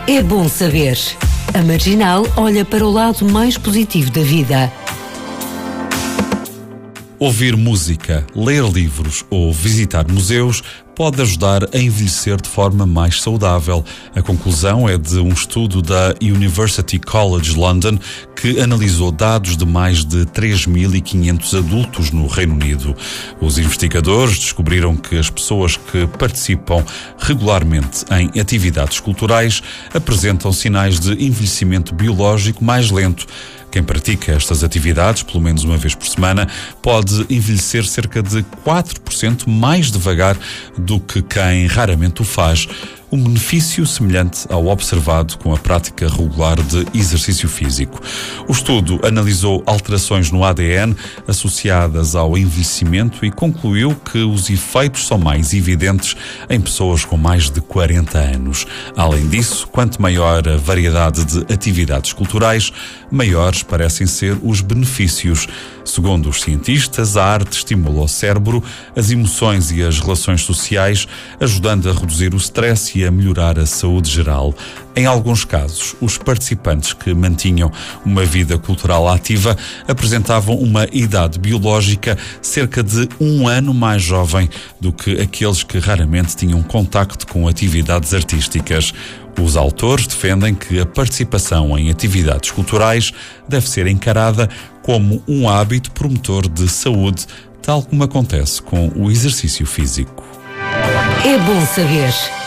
É bom saber. A Marginal olha para o lado mais positivo da vida. Ouvir música, ler livros ou visitar museus pode ajudar a envelhecer de forma mais saudável. A conclusão é de um estudo da University College London que analisou dados de mais de 3.500 adultos no Reino Unido. Os investigadores descobriram que as pessoas que participam regularmente em atividades culturais apresentam sinais de envelhecimento biológico mais lento. Quem pratica estas atividades, pelo menos uma vez por semana, pode envelhecer cerca de 4% mais devagar do que quem raramente o faz. Um benefício semelhante ao observado com a prática regular de exercício físico. O estudo analisou alterações no ADN associadas ao envelhecimento e concluiu que os efeitos são mais evidentes em pessoas com mais de 40 anos. Além disso, quanto maior a variedade de atividades culturais, maiores parecem ser os benefícios. Segundo os cientistas, a arte estimula o cérebro, as emoções e as relações sociais, ajudando a reduzir o stress e a melhorar a saúde geral. Em alguns casos, os participantes que mantinham uma vida cultural ativa apresentavam uma idade biológica cerca de 1 ano mais jovem do que aqueles que raramente tinham contacto com atividades artísticas. Os autores defendem que a participação em atividades culturais deve ser encarada como um hábito promotor de saúde, tal como acontece com o exercício físico. É bom saber.